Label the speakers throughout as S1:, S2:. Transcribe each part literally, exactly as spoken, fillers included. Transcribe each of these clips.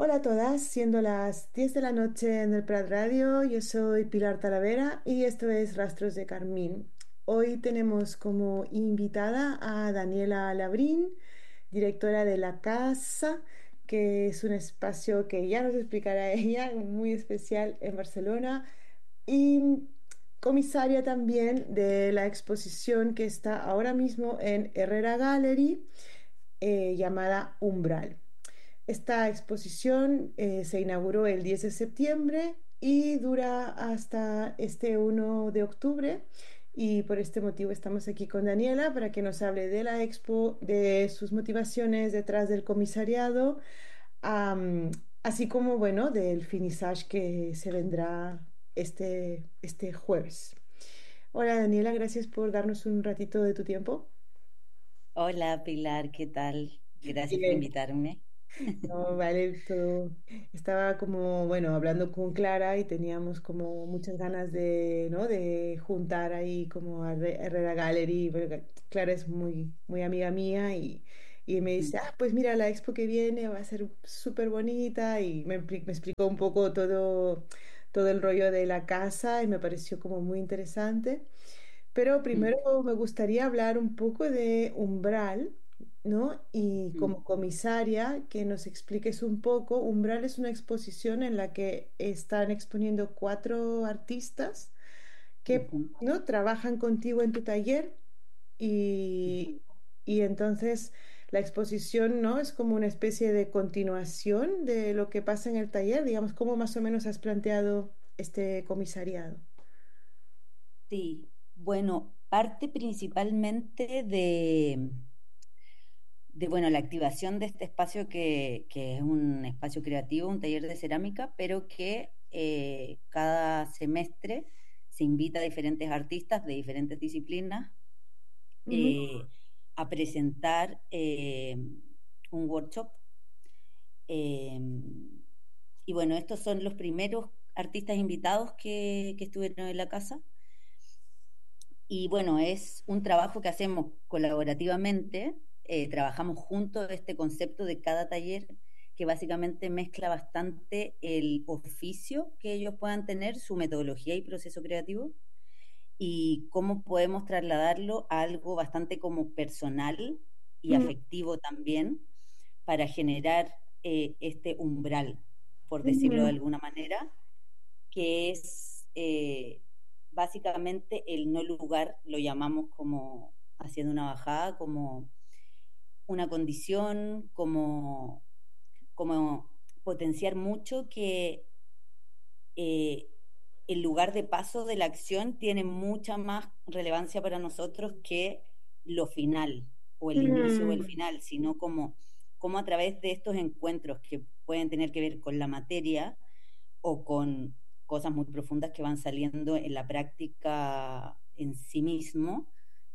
S1: Hola a todas, siendo las diez de la noche en el Prat Radio, yo soy Pilar Talavera y esto es Rastros de Carmín. Hoy tenemos como invitada a Daniela Labrín, directora de La Casa, que es un espacio que ya nos explicará ella, muy especial en Barcelona, y comisaria también de la exposición que está ahora mismo en Herrera Gallery, eh, llamada Umbral. Esta exposición eh, se inauguró el diez de septiembre y dura hasta este uno de octubre. Y por este motivo estamos aquí con Daniela para que nos hable de la expo, de sus motivaciones detrás del comisariado, am, así como, bueno, del finissage que se vendrá este, este jueves. Hola Daniela, gracias por darnos un ratito de tu tiempo.
S2: Hola Pilar, ¿qué tal? Gracias por
S1: Bien.
S2: invitarme.
S1: No, vale, todo. Estaba como, bueno, hablando con Clara y teníamos como muchas ganas de, ¿no? De juntar ahí como a Herre- Herrera Gallery, porque Clara es muy, muy amiga mía y, y me dice, ah, pues mira, la expo que viene va a ser súper bonita y me, expli- me explicó un poco todo, todo el rollo de la casa y me pareció como muy interesante. Pero primero me gustaría hablar un poco de Umbral, ¿no? Y como comisaria, que nos expliques un poco. Umbral es una exposición en la que están exponiendo cuatro artistas que, ¿no? Trabajan contigo en tu taller y, y entonces la exposición, ¿no? Es como una especie de continuación de lo que pasa en el taller, digamos, ¿cómo más o menos has planteado este comisariado?
S2: Sí, bueno, parte principalmente de, de bueno, la activación de este espacio que, que es un espacio creativo, un taller de cerámica, pero que eh, cada semestre se invita a diferentes artistas de diferentes disciplinas
S1: Ujú,
S2: eh, a presentar eh, un workshop. eh, y bueno, estos son los primeros artistas invitados que, que estuvieron en la casa. Y bueno, es un trabajo que hacemos colaborativamente, eh, trabajamos juntos este concepto de cada taller que básicamente mezcla bastante el oficio que ellos puedan tener, su metodología y proceso creativo, y cómo podemos trasladarlo a algo bastante como personal y
S1: ujú,
S2: afectivo también para generar eh, este umbral, por decirlo de
S1: ujú.
S2: alguna manera, que es eh, básicamente el no lugar, lo llamamos como haciendo una bajada, como una condición, como, como potenciar mucho que eh, el lugar de paso de la acción tiene mucha más relevancia para nosotros que lo final o el inicio o el
S1: Mm,
S2: final, sino como, como a través de estos encuentros que pueden tener que ver con la materia o con cosas muy profundas que van saliendo en la práctica en sí mismo,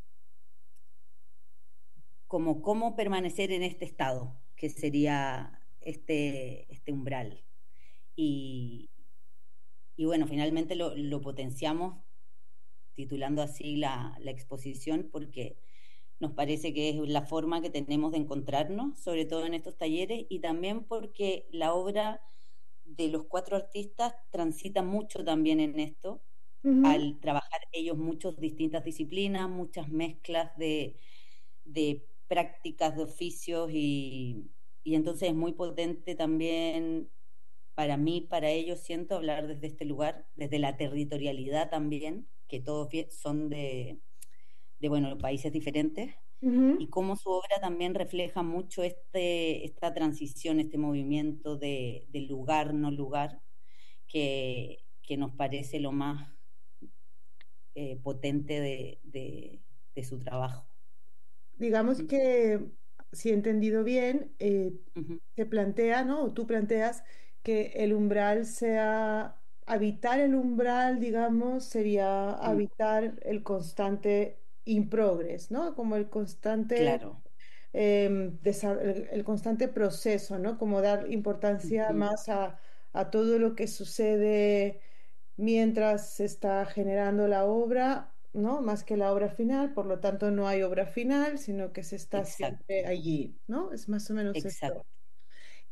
S2: como cómo permanecer en este estado, que sería este, este umbral. Y, y bueno, finalmente lo, lo potenciamos titulando así la, la exposición porque nos parece que es la forma que tenemos de encontrarnos, sobre todo en estos talleres, y también porque la obra de los cuatro artistas transita mucho también en esto,
S1: ujú.
S2: al trabajar ellos muchas distintas disciplinas, muchas mezclas de, de prácticas, de oficios, y, y entonces es muy potente también para mí, para ellos, siento hablar desde este lugar, desde la territorialidad también, que todos son de, de bueno, países diferentes,
S1: Ujú.
S2: y cómo su obra también refleja mucho este, esta transición, este movimiento de, de lugar, no lugar, que, que nos parece lo más eh, potente de, de, de, su trabajo.
S1: Digamos
S2: Uh
S1: que, si he entendido bien, eh,
S2: -huh.
S1: se plantea, ¿no? O tú planteas que el umbral sea, habitar el umbral, digamos, sería
S2: Mm,
S1: habitar el constante improgress, ¿no? Como el constante,
S2: claro.
S1: em, desa- el, el constante proceso, ¿no? Como dar
S2: Uh
S1: importancia
S2: -huh.
S1: más a, a todo lo que sucede mientras se está generando la obra, ¿no? Más que la obra final, por lo tanto no hay obra final, sino que se está
S2: Exacto,
S1: siempre allí, ¿no? Es más o menos
S2: exacto.
S1: esto.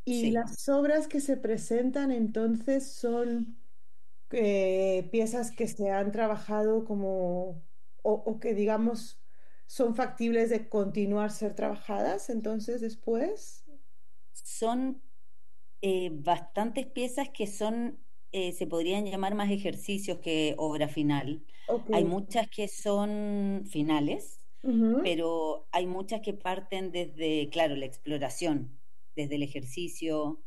S1: Y
S2: Sí,
S1: las obras que se presentan entonces son eh, piezas que se han trabajado como, o, o que digamos son factibles de continuar ser trabajadas entonces después.
S2: son eh, bastantes piezas que son, eh, se podrían llamar más ejercicios que obra final.
S1: Ok.
S2: Hay muchas que son finales,
S1: Ujú,
S2: pero hay muchas que parten desde, claro, la exploración, desde el ejercicio.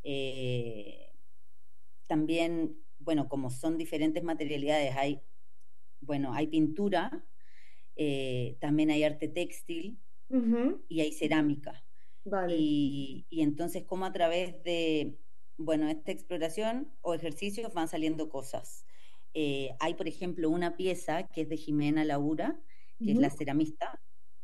S2: eh, También, bueno, como son diferentes materialidades, hay, bueno, hay pintura, eh, también hay arte textil
S1: ujú.
S2: y hay cerámica.
S1: Vale.
S2: Y, y entonces, como a través de, bueno, esta exploración o ejercicios van saliendo cosas. Eh, hay, por ejemplo, una pieza que es de Jimena Laura, que es
S1: Ujú,
S2: la ceramista,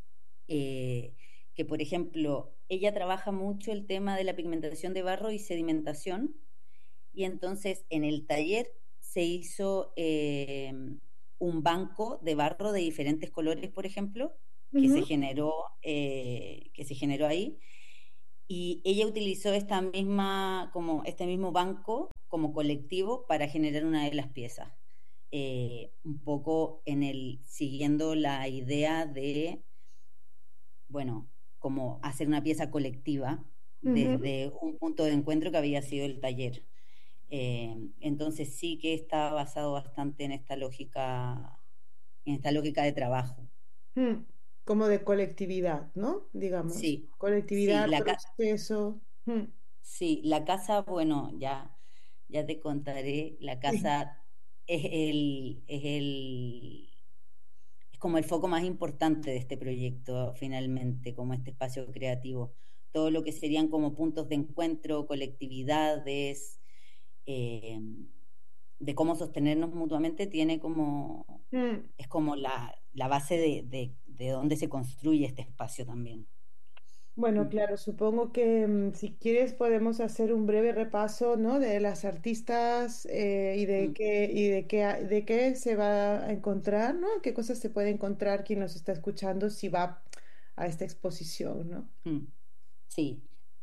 S2: eh, que, por ejemplo, ella trabaja mucho el tema de la pigmentación de barro y sedimentación, y entonces en el taller se hizo eh, un banco de barro de diferentes colores, por ejemplo, que se
S1: ujú.
S2: generó, eh, que se generó ahí, y ella utilizó esta misma, como este mismo banco como colectivo para generar una de las piezas. Eh, un poco en el, siguiendo la idea de, bueno, como hacer una pieza colectiva
S1: Ujú.
S2: desde un punto de encuentro que había sido el taller. Eh, entonces sí que está basado bastante en esta lógica, en esta lógica de trabajo.
S1: Mm, como de colectividad, ¿no? Digamos,
S2: Sí, sí,
S1: colectividad,
S2: la, ca-
S1: proceso. Mm,
S2: sí, la casa, bueno, ya, ya te contaré, la
S1: sí.
S2: casa es el, es el, es como el foco más importante de este proyecto, finalmente, como este espacio creativo. Todo lo que serían como puntos de encuentro, colectividades, eh, de cómo sostenernos mutuamente, tiene como,
S1: Mm.
S2: es como la, la base de, de, de donde se construye este espacio también.
S1: Bueno,
S2: Mm,
S1: claro, supongo que mm, si quieres podemos hacer un breve repaso, ¿no? De las artistas eh, y de
S2: mm,
S1: qué y de qué a- de qué se va a encontrar, ¿no? ¿Qué cosas se puede encontrar quien nos está escuchando si va a esta exposición, ¿no?
S2: mm. Sí,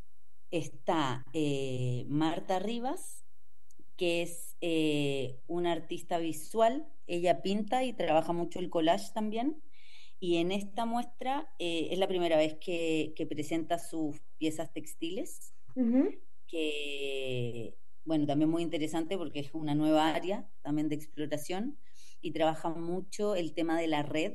S2: está eh, Marta Rivas, que es eh, una artista visual. Ella pinta y trabaja mucho el collage también. Y en esta muestra eh, es la primera vez que, que presenta sus piezas textiles,
S1: Ujú,
S2: que, bueno, también muy interesante porque es una nueva área también de exploración y trabaja mucho el tema de la red,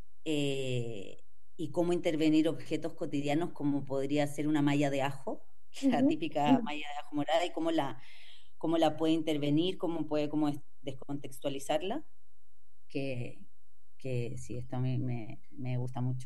S2: eh, y cómo intervenir objetos cotidianos como podría ser una malla de ajo, la
S1: ujú.
S2: típica malla de ajo morada, y cómo la, cómo la puede intervenir, cómo puede cómo es- descontextualizarla, que, que sí, esto a mí me, me gusta mucho.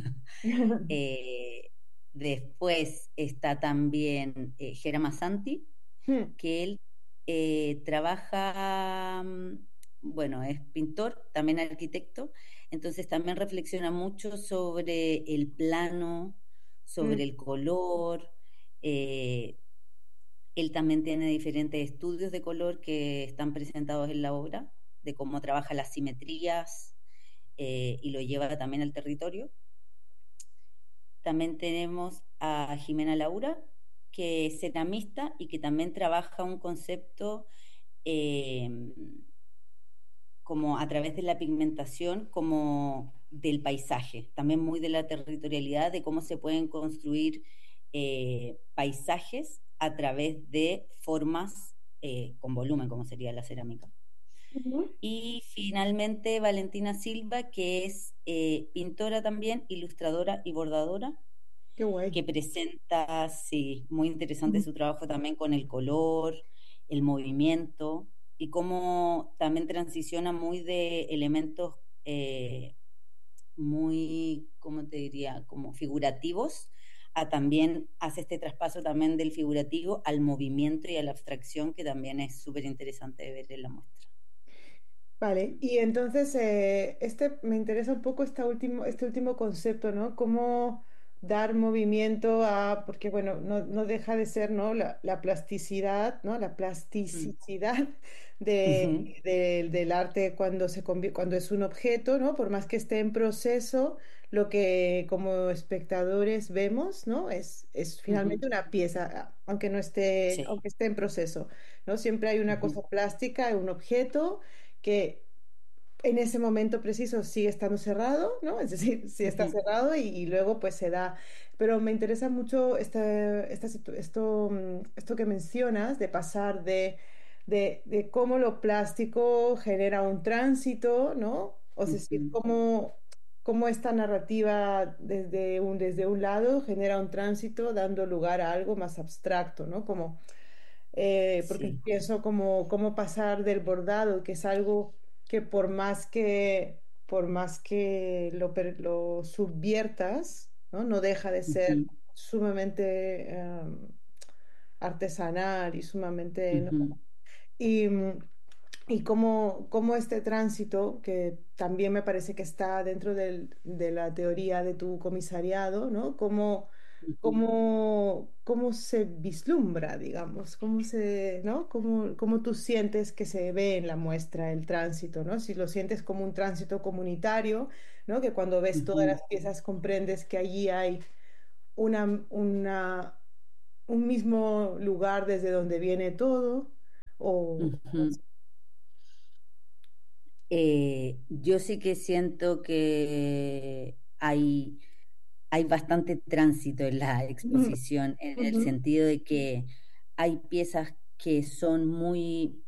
S2: Eh, Después está también eh, Gera Massanti,
S1: Mm,
S2: que él eh, trabaja, mm, bueno, es pintor, también arquitecto, entonces también reflexiona mucho sobre el plano,
S1: mm,
S2: sobre el color. eh, Él también tiene diferentes estudios de color que están presentados en la obra, de cómo trabaja las simetrías, eh, y lo lleva también al territorio. También tenemos a Jimena Laura, que es ceramista y que también trabaja un concepto, eh, como a través de la pigmentación, como del paisaje, también muy de la territorialidad, de cómo se pueden construir eh, paisajes a través de formas eh, con volumen, como sería la cerámica.
S1: ujú.
S2: Y finalmente Valentina Silva, que es eh, pintora también, ilustradora y bordadora,
S1: Qué guay.
S2: que presenta, sí, muy interesante
S1: Ujú,
S2: su trabajo también con el color, el movimiento, y cómo también transiciona muy de elementos eh, muy, ¿cómo te diría?, como figurativos, a también hace este traspaso también del figurativo al movimiento y a la abstracción, que también es súper interesante de ver en la muestra.
S1: vale, y entonces eh, este me interesa un poco esta último, este último concepto, ¿no? ¿Cómo dar movimiento a, porque bueno, no, no deja de ser, ¿no? La, la plasticidad, ¿no? La
S2: Mm.
S1: plasticidad de,
S2: Ujú,
S1: de- del arte cuando se convi- cuando es un objeto, ¿no? Por más que esté en proceso, lo que como espectadores vemos, ¿no? Es, es
S2: ujú.
S1: finalmente una pieza, aunque no esté,
S2: Sí.
S1: aunque esté en proceso, ¿no? Siempre hay una
S2: Ujú,
S1: cosa plástica, un objeto que en ese momento preciso sigue estando cerrado, ¿no? Es decir, sí está
S2: ujú,
S1: cerrado y, y luego pues se da. Pero me interesa mucho esta, esta situ- esto, mm, esto que mencionas de pasar de, de, de cómo lo plástico genera un tránsito, ¿no? O es decir,
S2: ujú,
S1: cómo, cómo esta narrativa desde un, desde un lado genera un tránsito dando lugar a algo más abstracto, ¿no? Como eh, porque
S2: sí.
S1: pienso como cómo pasar del bordado, que es algo que por más que, por más que lo, per- lo subviertas, ¿no? No deja de ser
S2: Ujú,
S1: sumamente em, artesanal y sumamente, ¿no?
S2: ujú,
S1: Y, mm, y cómo, cómo este tránsito, que también me parece que está dentro del- de la teoría de tu comisariado, ¿no? Cómo,
S2: ujú,
S1: cómo, cómo se vislumbra, digamos, cómo se, ¿no? Cómo, cómo tú sientes que se ve en la muestra el tránsito, ¿no? Si lo sientes como un tránsito comunitario, ¿no? Que cuando ves todas
S2: ujú,
S1: las piezas comprendes que allí hay una, una, un mismo lugar desde donde viene todo, o...
S2: ujú. Eh, yo sí que siento que hay, hay bastante tránsito en la
S1: Ujú,
S2: exposición, en el
S1: ujú,
S2: sentido de que hay piezas que son muy,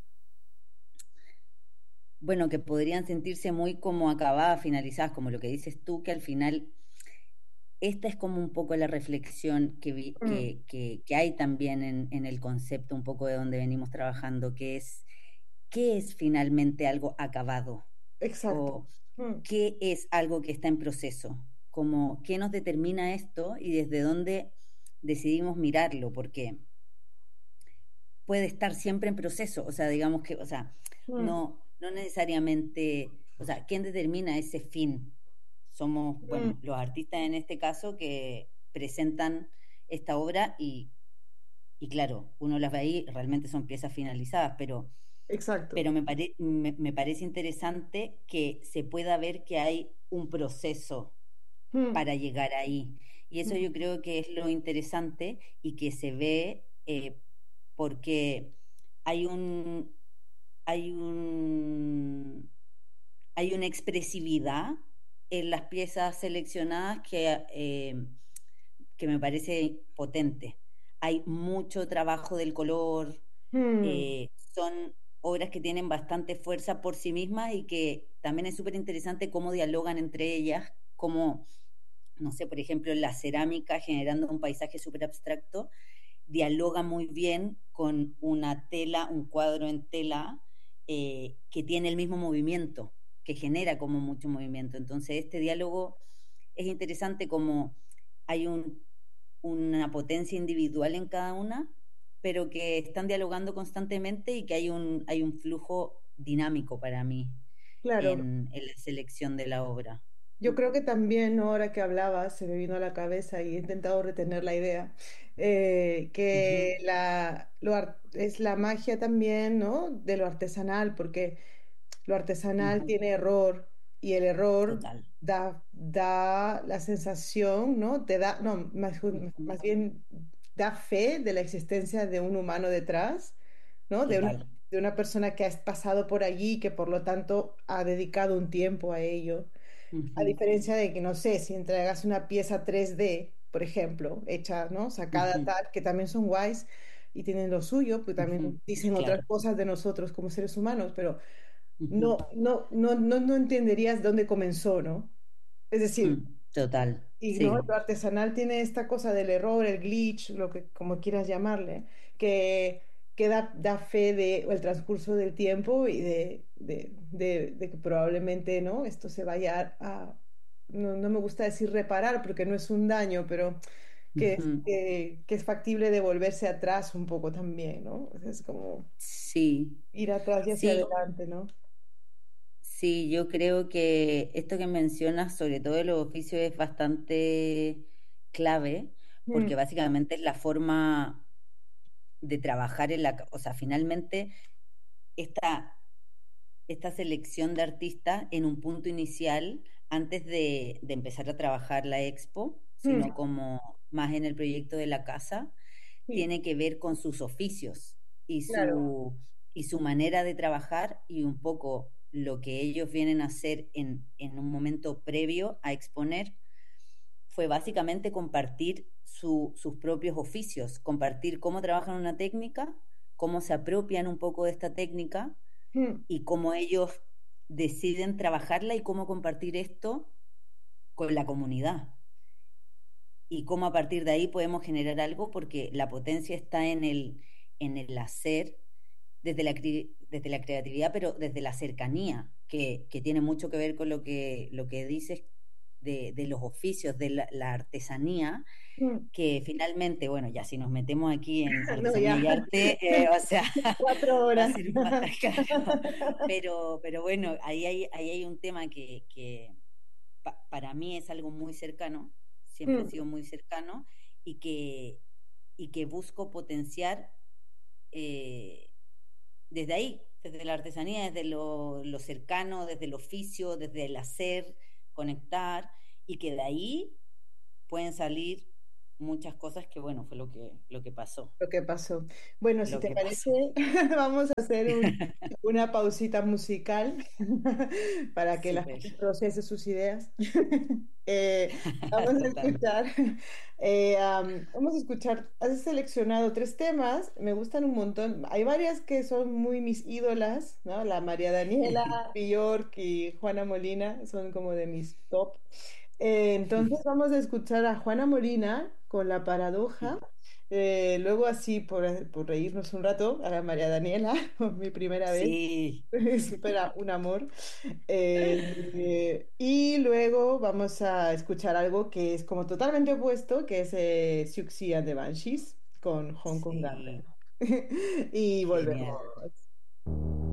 S2: bueno, que podrían sentirse muy como acabadas, finalizadas, como lo que dices tú, que al final esta es como un poco la reflexión que, vi-
S1: mm,
S2: que, que, que hay también en, en el concepto, un poco de donde venimos trabajando, que es, ¿qué es finalmente algo acabado?
S1: exacto.
S2: ¿O
S1: Mm,
S2: qué es algo que está en proceso? Como, ¿qué nos determina esto y desde dónde decidimos mirarlo? Porque puede estar siempre en proceso, o sea, digamos que, o sea,
S1: mm,
S2: no, no necesariamente, o sea, ¿quién determina ese fin? Somos,
S1: mm,
S2: bueno, los artistas en este caso que presentan esta obra y, y claro, uno las ve ahí, realmente son piezas finalizadas, pero,
S1: exacto.
S2: pero me, pare- me, me parece interesante que se pueda ver que hay un proceso
S1: Mm,
S2: para llegar ahí. Y eso
S1: mm,
S2: yo creo que es lo interesante y que se ve eh, porque hay un, hay un, hay una expresividad en las piezas seleccionadas que, eh, que me parece potente. Hay mucho trabajo del color,
S1: mm,
S2: eh, son obras que tienen bastante fuerza por sí mismas y que también es súper interesante cómo dialogan entre ellas, cómo, no sé, por ejemplo, la cerámica generando un paisaje súper abstracto, dialoga muy bien con una tela, un cuadro en tela eh, que tiene el mismo movimiento, que genera como mucho movimiento. Entonces, este diálogo es interesante como hay un, una potencia individual en cada una, pero que están dialogando constantemente y que hay un, hay un flujo dinámico para mí
S1: claro,
S2: en, en la selección de la obra.
S1: yo creo que también, ¿no? Ahora que hablabas, se me vino a la cabeza y he intentado retener la idea, eh,
S2: Ujú,
S1: que la, lo ar- es la magia también, ¿no? De lo artesanal, porque lo artesanal
S2: ujú,
S1: tiene error y el error
S2: total.
S1: da, da la sensación, ¿no? Te da, no, más,
S2: Ujú,
S1: más bien da fe de la existencia de un humano detrás, ¿no? De una,
S2: total.
S1: de una persona que ha pasado por allí y que por lo tanto ha dedicado un tiempo a ello. A
S2: Ujú,
S1: diferencia de que, no sé, si entregas una pieza tres D, por ejemplo, hecha, ¿no? Sacada
S2: ujú,
S1: tal, que también son guays y tienen lo suyo, pues también
S2: ujú,
S1: dicen otras
S2: claro.
S1: cosas de nosotros como seres humanos, pero
S2: Ujú,
S1: no, no, no, no, no entenderías dónde comenzó, ¿no? Es decir,
S2: mm, total.
S1: y no,
S2: Sí.
S1: lo artesanal tiene esta cosa del error, el glitch, lo que como quieras llamarle, que, que da, da fe de el transcurso del tiempo y de, de, de- de que probablemente no, esto se vaya a, no, no me gusta decir reparar porque no es un daño, pero que, es-
S2: Ujú,
S1: que, que es factible de volverse atrás un poco también, ¿no? Es como
S2: sí.
S1: ir atrás y hacia
S2: Sí,
S1: adelante, ¿no?
S2: sí, yo creo que esto que mencionas, sobre todo de los oficios, es bastante clave, porque
S1: mm,
S2: básicamente es la forma de trabajar en la, o sea, finalmente esta, esta selección de artistas en un punto inicial, antes de, de empezar a trabajar la expo,
S1: mm,
S2: sino como más en el proyecto de la casa,
S1: sí,
S2: tiene que ver con sus oficios y
S1: claro.
S2: su, y su manera de trabajar y un poco lo que ellos vienen a hacer en, en un momento previo a exponer fue básicamente compartir su, sus propios oficios, compartir cómo trabajan una técnica, cómo se apropian un poco de esta técnica
S1: Mm,
S2: y cómo ellos deciden trabajarla y cómo compartir esto con la comunidad y cómo a partir de ahí podemos generar algo porque la potencia está en el, en el hacer desde la, desde la creatividad, pero desde la cercanía, que, que tiene mucho que ver con lo que, lo que dices de, de los oficios, de la, la artesanía,
S1: mm.
S2: que finalmente, bueno, ya si nos metemos aquí en
S1: No,
S2: artesanía
S1: ya.
S2: y arte, eh, o sea,
S1: Cuatro
S2: va a
S1: horas.
S2: ser más caro. Pero, pero bueno, ahí hay, ahí hay un tema que, que pa, para mí es algo muy cercano, siempre ha
S1: Mm,
S2: sido muy cercano, y que, y que busco potenciar eh, desde ahí, desde la artesanía, desde lo, lo cercano, desde el oficio, desde el hacer, conectar, y que de ahí pueden salir muchas cosas que, bueno, fue lo que, lo que pasó,
S1: lo que pasó. Bueno, si
S2: lo
S1: te
S2: que
S1: parece,
S2: pasó.
S1: vamos a hacer un- una pausita musical para que la
S2: Súper,
S1: gente procese sus ideas. Eh, vamos a
S2: total.
S1: escuchar, eh, am, vamos a escuchar, has seleccionado tres temas, me gustan un montón. Hay varias que son muy mis ídolas, ¿no? La María Daniela, Bjork y Juana Molina son como de mis top. Eh, entonces vamos a escuchar a Juana Molina con La Paradoja. Eh, luego así, por, por reírnos un rato, a la María Daniela, por mi primera vez,
S2: Sí,
S1: supera un amor. Eh, y luego vamos a escuchar algo que es como totalmente opuesto, que es eh, Siouxsie and the Banshees con Hong Kong Garden.
S2: sí,
S1: Y volvemos.
S2: genial.